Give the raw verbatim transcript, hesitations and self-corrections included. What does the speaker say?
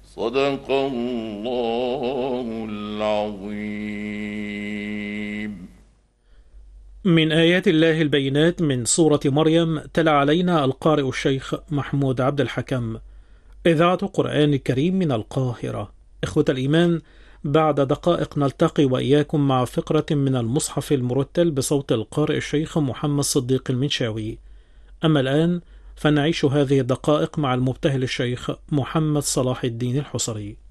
صدق الله العظيم. من آيات الله البينات من سورة مريم تلا علينا القارئ الشيخ محمود عبد الحكم. إذاعة قرآن الكريم من القاهرة. إخوة الإيمان، بعد دقائق نلتقي وإياكم مع فقرة من المصحف المرتل بصوت القارئ الشيخ محمد صديق المنشاوي. أما الآن فنعيش هذه الدقائق مع المبتهل الشيخ محمد صلاح الدين الحصري.